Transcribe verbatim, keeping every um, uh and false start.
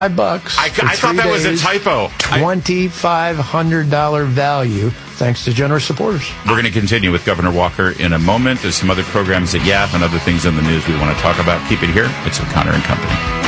Five bucks. I, I thought that days, was a typo. twenty-five hundred dollars value, thanks to generous supporters. We're going to continue with Governor Walker in a moment. There's some other programs at Y A P and other things in the news we want to talk about. Keep it here. It's O'Connor and Company.